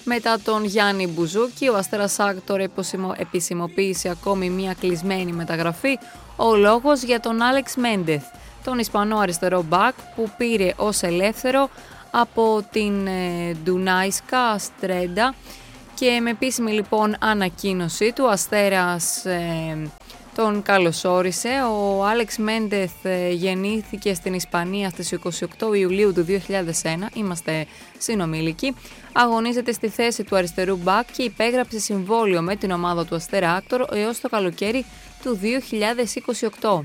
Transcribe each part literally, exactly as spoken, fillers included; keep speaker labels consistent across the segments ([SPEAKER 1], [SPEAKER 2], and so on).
[SPEAKER 1] Μετά τον Γιάννη Μπουζούκη, ο Αστέρας Άκτορ επισημοποίησε ακόμη μια κλεισμένη μεταγραφή, ο λόγος για τον Άλεξ Μέντεθ, τον Ισπανό αριστερό μπακ που πήρε ως ελεύθερο από την Ντουνάισκα Στρέντα και με επίσημη λοιπόν ανακοίνωσή του, Αστέρας ε, τον καλωσόρισε. Ο Άλεξ Μέντεθ ε, γεννήθηκε στην Ισπανία στις είκοσι οκτώ Ιουλίου του δύο χιλιάδες ένα, είμαστε συνομήλικοι, αγωνίζεται στη θέση του αριστερού μπακ και υπέγραψε συμβόλαιο με την ομάδα του Αστέρα Άκτορ έως το καλοκαίρι του δύο χιλιάδες είκοσι οκτώ.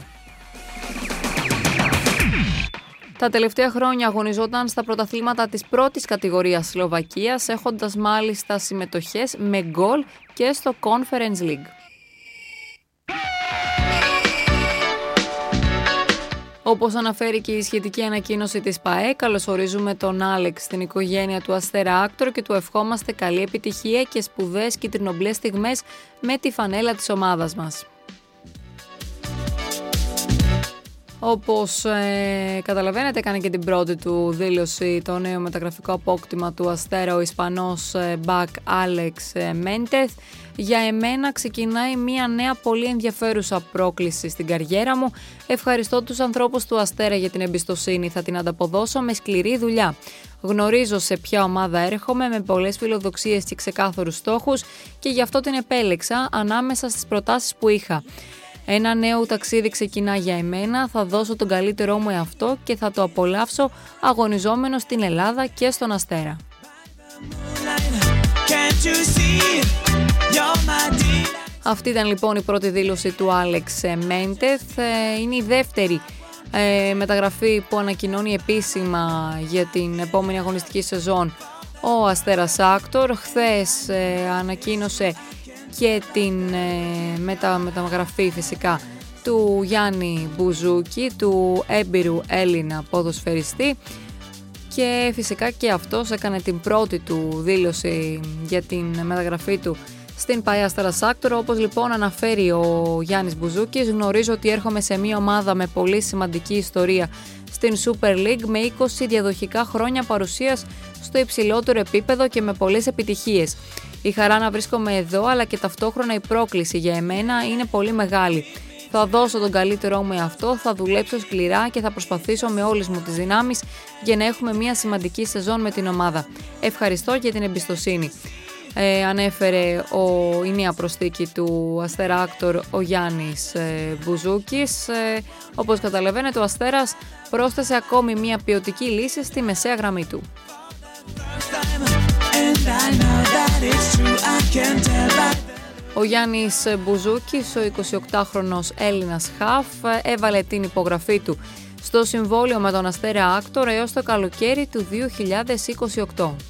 [SPEAKER 1] Τα τελευταία χρόνια αγωνιζόταν στα πρωταθλήματα της πρώτης κατηγορίας Σλοβακίας, έχοντας μάλιστα συμμετοχές με γκολ και στο Conference League. Όπως αναφέρει και η σχετική ανακοίνωση της ΠΑΕ, καλωσορίζουμε τον Άλεξ στην οικογένεια του Αστέρα Άκτορ και του ευχόμαστε καλή επιτυχία και σπουδαίες κυτρινομπλες στιγμές με τη φανέλα της ομάδας μας. Όπως ε, καταλαβαίνετε, έκανε και την πρώτη του δήλωση το νέο μεταγραφικό απόκτημα του Αστέρα, ο Ισπανός ε, μπακ Άλεξ ε, Μέντεθ. Για εμένα ξεκινάει μια νέα πολύ ενδιαφέρουσα πρόκληση στην καριέρα μου. Ευχαριστώ τους ανθρώπους του Αστέρα για την εμπιστοσύνη, θα την ανταποδώσω με σκληρή δουλειά. Γνωρίζω σε ποια ομάδα έρχομαι με πολλές φιλοδοξίες και ξεκάθαρους στόχους και γι' αυτό την επέλεξα ανάμεσα στις προτάσεις που είχα. Ένα νέο ταξίδι ξεκινά για εμένα, θα δώσω τον καλύτερό μου εαυτό και θα το απολαύσω αγωνιζόμενος στην Ελλάδα και στον Αστέρα. Αυτή ήταν λοιπόν η πρώτη δήλωση του Άλεξ Μέντεθ. Είναι η δεύτερη ε, μεταγραφή που ανακοινώνει επίσημα για την επόμενη αγωνιστική σεζόν ο Αστέρας Άκτορ. Χθες ε, ανακοίνωσε και την ε, μετα, μεταγραφή φυσικά του Γιάννη Μπουζούκη, του έμπειρου Έλληνα ποδοσφαιριστή, και φυσικά και αυτός έκανε την πρώτη του δήλωση για την μεταγραφή του στην ΠΑΕ Αστέρας Άκτορ. Όπως λοιπόν αναφέρει ο Γιάννης Μπουζούκης, γνωρίζω ότι έρχομαι σε μια ομάδα με πολύ σημαντική ιστορία στην Super League, με είκοσι διαδοχικά χρόνια παρουσίας στο υψηλότερο επίπεδο και με πολλές επιτυχίες. Η χαρά να βρίσκομαι εδώ, αλλά και ταυτόχρονα η πρόκληση για εμένα είναι πολύ μεγάλη. Θα δώσω τον καλύτερό μου εαυτό, θα δουλέψω σκληρά και θα προσπαθήσω με όλες μου τις δυνάμεις για να έχουμε μια σημαντική σεζόν με την ομάδα. Ευχαριστώ για την εμπιστοσύνη. Ε, ανέφερε ο, η νέα προσθήκη του Αστέρα Άκτορ, ο Γιάννης ε, Μπουζούκης. Ε, όπως καταλαβαίνετε, ο Αστέρας πρόσθεσε ακόμη μια ποιοτική λύση στη μεσαία γραμμή του. Ο Γιάννης Μπουζούκης, ο εικοσιοκτάχρονος Έλληνας χαφ, έβαλε την υπογραφή του στο συμβόλαιο με τον Αστέρα Άκτορ έως το καλοκαίρι του δύο χιλιάδες είκοσι οκτώ.